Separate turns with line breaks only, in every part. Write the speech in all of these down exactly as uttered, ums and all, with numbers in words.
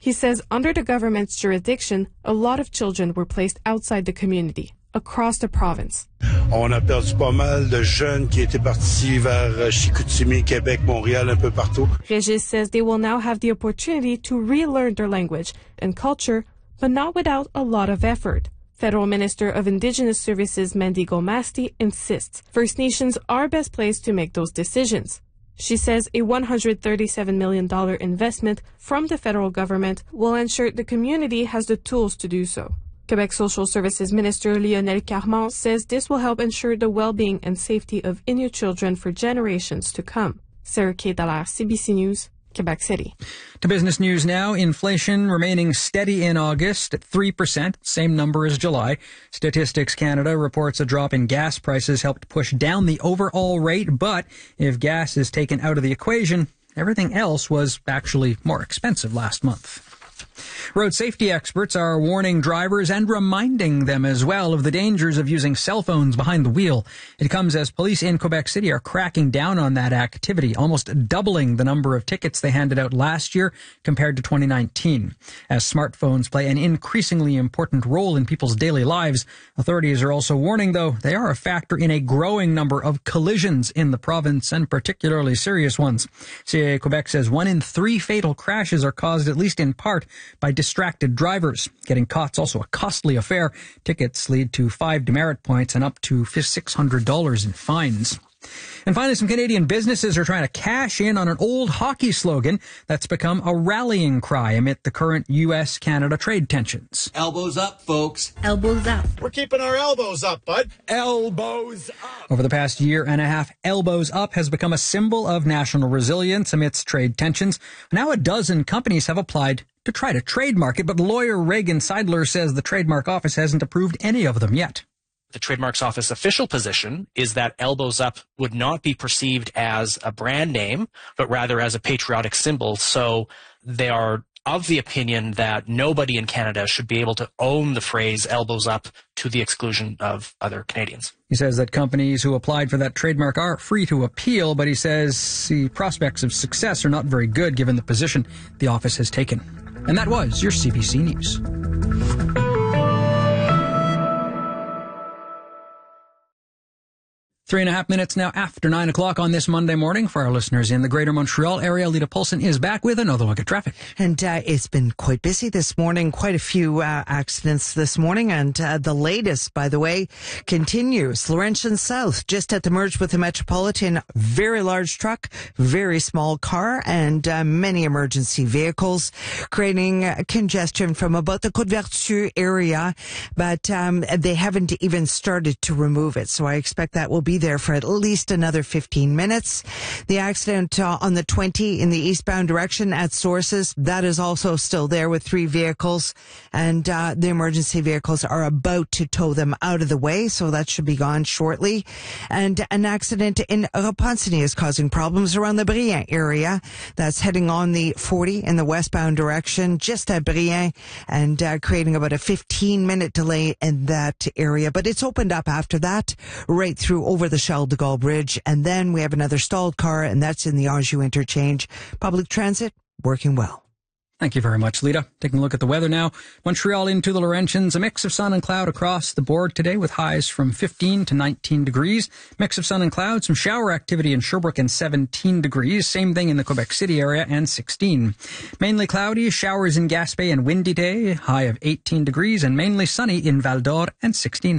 He says under the government's jurisdiction, a lot of children were placed outside the community, across the province.
On a perdu pas mal de jeunes qui étaient partis vers Chicoutimi, Québec, Montréal, un peu partout.
Régis says they will now have the opportunity to relearn their language and culture, but not without a lot of effort. Federal Minister of Indigenous Services Mandy Gomasti insists First Nations are best placed to make those decisions. She says a one hundred thirty-seven million dollars investment from the federal government will ensure the community has the tools to do so. Quebec Social Services Minister Lionel Carman says this will help ensure the well-being and safety of Inuit children for generations to come. Sarah K. Dallaire, C B C News, Quebec City.
To business news now. Inflation remaining steady in August at three percent, same number as July. Statistics Canada reports a drop in gas prices helped push down the overall rate, but if gas is taken out of the equation, everything else was actually more expensive last month. Road safety experts are warning drivers and reminding them as well of the dangers of using cell phones behind the wheel. It comes as police in Quebec City are cracking down on that activity, almost doubling the number of tickets they handed out last year compared to twenty nineteen. As smartphones play an increasingly important role in people's daily lives, authorities are also warning, though, they are a factor in a growing number of collisions in the province, and particularly serious ones. C A A Quebec says one in three fatal crashes are caused, at least in part, by distracted drivers. Getting caught's also a costly affair. Tickets lead to five demerit points and up to six hundred dollars in fines. And finally, some Canadian businesses are trying to cash in on an old hockey slogan that's become a rallying cry amid the current U S Canada trade tensions.
Elbows up, folks.
Elbows up.
We're keeping our elbows up, bud. Elbows up.
Over the past year and a half, Elbows Up has become a symbol of national resilience amidst trade tensions. Now a dozen companies have applied to try to trademark it, but lawyer Reagan Seidler says the trademark office hasn't approved any of them yet.
The Trademarks Office official position is that Elbows Up would not be perceived as a brand name, but rather as a patriotic symbol. So they are of the opinion that nobody in Canada should be able to own the phrase Elbows Up to the exclusion of other Canadians.
He says that companies who applied for that trademark are free to appeal, but he says the prospects of success are not very good given the position the office has taken. And that was your C B C News. Three and a half minutes now after nine o'clock on this Monday morning. For our listeners in the greater Montreal area, Lita Paulson is back with another look at traffic.
And uh, it's been quite busy this morning. Quite a few uh, accidents this morning. And uh, the latest, by the way, continues. Laurentian South, just at the merge with the Metropolitan. Very large truck, very small car, and uh, many emergency vehicles, creating uh, congestion from about the Côte Vertu area. But um, they haven't even started to remove it. So I expect that will be there for at least another fifteen minutes. The accident uh, on the twenty in the eastbound direction at Sources, that is also still there with three vehicles, and uh, the emergency vehicles are about to tow them out of the way, so that should be gone shortly. And an accident in Repentigny is causing problems around the Brien area. That's heading on the forty in the westbound direction, just at Brien, and uh, creating about a fifteen minute delay in that area. But it's opened up after that, right through over the Charles de Gaulle Bridge, and then we have another stalled car, and that's in the Anjou interchange. Public transit working well.
Thank you very much, Lita. Taking a look at the weather now. Montreal into the Laurentians, a mix of sun and cloud across the board today with highs from fifteen to nineteen degrees. Mix of sun and cloud, some shower activity in Sherbrooke and seventeen degrees. Same thing in the Quebec City area and sixteen. Mainly cloudy, showers in Gaspé and windy day, high of eighteen degrees, and mainly sunny in Val d'Or and sixteen.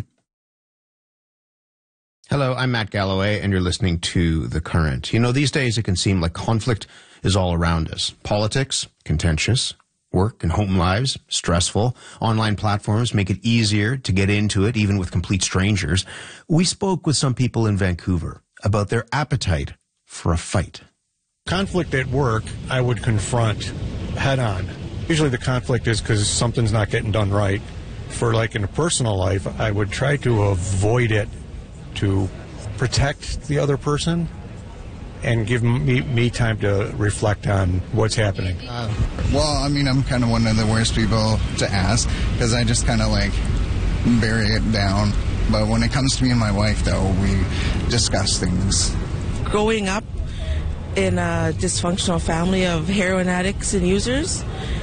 Hello, I'm Matt Galloway, and you're listening to The Current. You know, these days it can seem like conflict is all around us. Politics, contentious. Work and home lives, stressful. Online platforms make it easier to get into it, even with complete strangers. We spoke with some people in Vancouver about their appetite for a fight.
Conflict at work, I would confront head on. Usually the conflict is because something's not getting done right. For like in a personal life, I would try to avoid it to protect the other person and give me, me time to reflect on what's happening.
Uh, well, I mean, I'm kind of one of the worst people to ask because I just kind of like bury it down. But when it comes to me and my wife, though, we discuss things.
Growing up in a dysfunctional family of heroin addicts and users,